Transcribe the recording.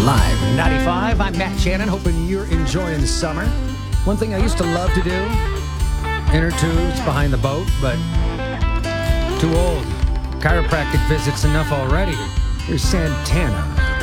Live 95. I'm Matt Shannon, hoping you're enjoying the summer. One thing I used to love to do, inner tubes behind the boat, but too old. Chiropractic visits enough already. Here's Santana.